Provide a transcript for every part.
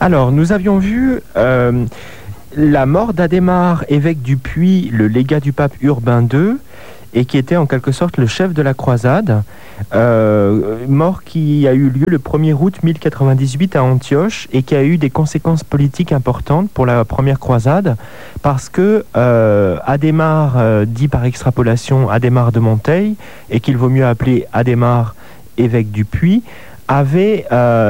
Alors, nous avions vu la mort d'Adhémar, évêque du Puy, le légat du pape Urbain II, et qui était en quelque sorte le chef de la croisade, mort qui a eu lieu le 1er août 1098 à Antioche et qui a eu des conséquences politiques importantes pour la première croisade, parce que Adhémar, dit par extrapolation Adhémar de Monteil, et qu'il vaut mieux appeler Adhémar, évêque du Puy, avait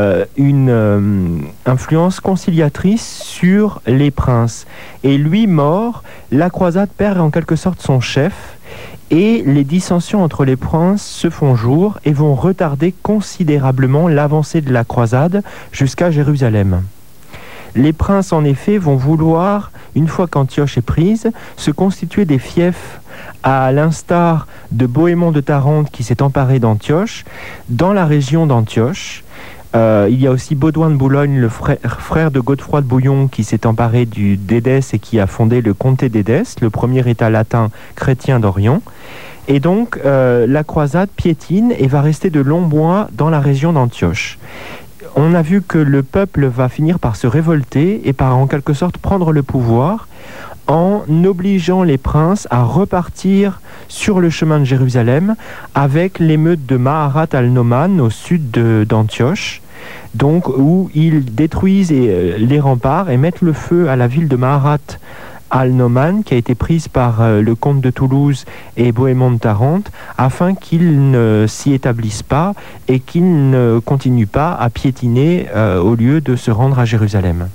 une influence conciliatrice sur les princes. Et lui mort, la croisade perd en quelque sorte son chef, et les dissensions entre les princes se font jour et vont retarder considérablement l'avancée de la croisade jusqu'à Jérusalem. Les princes, en effet, vont vouloir, une fois qu'Antioche est prise, se constituer des fiefs, à l'instar de Bohémond de Tarente qui s'est emparé d'Antioche, dans la région d'Antioche. Il y a aussi Baudouin de Boulogne, le frère de Godefroy de Bouillon, qui s'est emparé d'Édesse et qui a fondé le comté d'Édesse, le premier État latin chrétien d'Orient. Et donc, la croisade piétine et va rester de longs mois dans la région d'Antioche. On a vu que le peuple va finir par se révolter et par en quelque sorte prendre le pouvoir en obligeant les princes à repartir sur le chemin de Jérusalem avec l'émeute de Maharat al-Noman au sud d'Antioche, donc où ils détruisent les remparts et mettent le feu à la ville de Maharat al-Noman, qui a été prise par le comte de Toulouse et Bohémond de Tarente, afin qu'ils ne s'y établissent pas et qu'ils ne continuent pas à piétiner au lieu de se rendre à Jérusalem.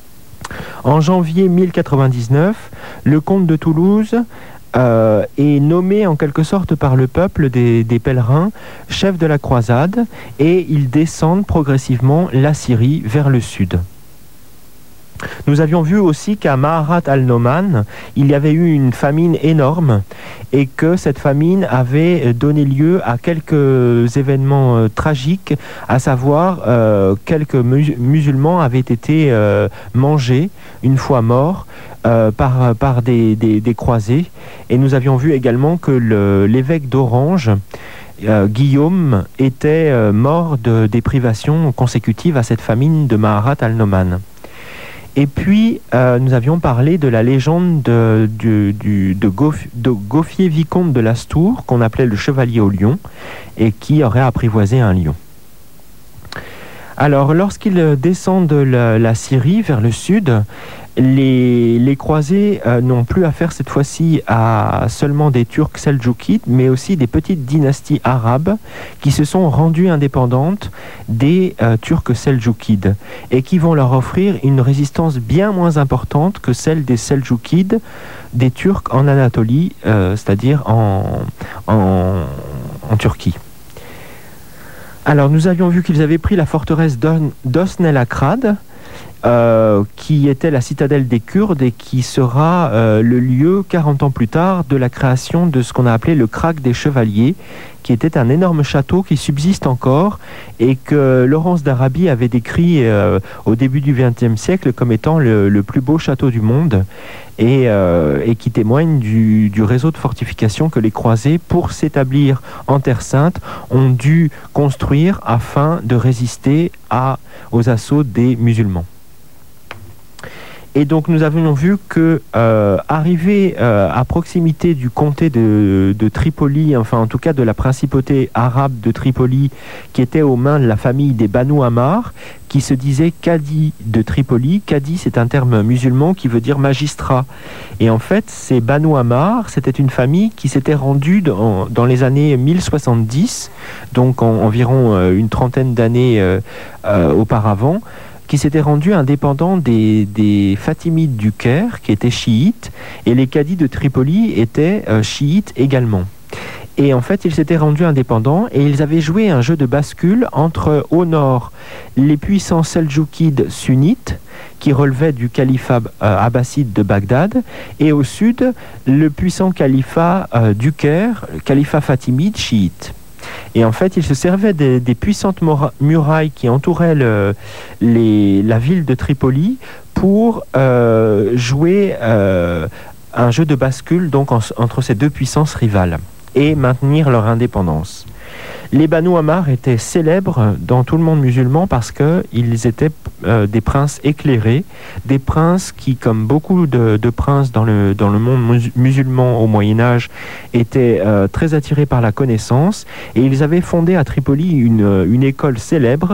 En janvier 1099, le comte de Toulouse est nommé en quelque sorte par le peuple des pèlerins chef de la croisade, et ils descendent progressivement la Syrie vers le sud. Nous avions vu aussi qu'à Maharat al-Noman, il y avait eu une famine énorme et que cette famine avait donné lieu à quelques événements tragiques, à savoir quelques musulmans avaient été mangés une fois morts par des croisés. Et nous avions vu également que l'évêque d'Orange, Guillaume, était mort des privations consécutives à cette famine de Maharat al-Noman. Et puis, nous avions parlé de la légende de Gauffier vicomte de Lastour, qu'on appelait le chevalier au lion, et qui aurait apprivoisé un lion. Alors, lorsqu'ils descendent de la Syrie vers le sud, les croisés n'ont plus affaire cette fois-ci à seulement des Turcs seldjoukides, mais aussi des petites dynasties arabes qui se sont rendues indépendantes des Turcs seldjoukides et qui vont leur offrir une résistance bien moins importante que celle des seldjoukides, des Turcs en Anatolie, c'est-à-dire en Turquie. Alors, nous avions vu qu'ils avaient pris la forteresse d'Osnel-Akrad, qui était la citadelle des Kurdes et qui sera le lieu, 40 ans plus tard, de la création de ce qu'on a appelé le Krag des Chevaliers, qui était un énorme château qui subsiste encore et que Laurence d'Arabie avait décrit au début du XXe siècle comme étant le plus beau château du monde, et qui témoigne du réseau de fortifications que les croisés, pour s'établir en Terre Sainte, ont dû construire afin de résister aux assauts des musulmans. Et donc nous avions vu que arrivé à proximité du comté de Tripoli, enfin en tout cas de la principauté arabe de Tripoli, qui était aux mains de la famille des Banu Ammar, qui se disait Cadi de Tripoli. Cadi, c'est un terme musulman qui veut dire magistrat. Et en fait, ces Banu Ammar, c'était une famille qui s'était rendue dans les années 1070, donc environ une trentaine d'années auparavant, qui s'était rendu indépendant des Fatimides du Caire, qui étaient chiites, et les cadis de Tripoli étaient chiites également. Et en fait, ils s'étaient rendus indépendants et ils avaient joué un jeu de bascule entre, au nord, les puissants seldjoukides sunnites, qui relevaient du califat abbasside de Bagdad, et au sud, le puissant califat du Caire, le califat fatimide chiite. Et en fait, il se servait des puissantes murailles qui entouraient la ville de Tripoli pour jouer un jeu de bascule donc entre ces deux puissances rivales et maintenir leur indépendance. Les Banu Ammar étaient célèbres dans tout le monde musulman parce qu'ils étaient des princes éclairés, des princes qui, comme beaucoup de princes dans le monde musulman au Moyen-Âge, étaient très attirés par la connaissance, et ils avaient fondé à Tripoli une école célèbre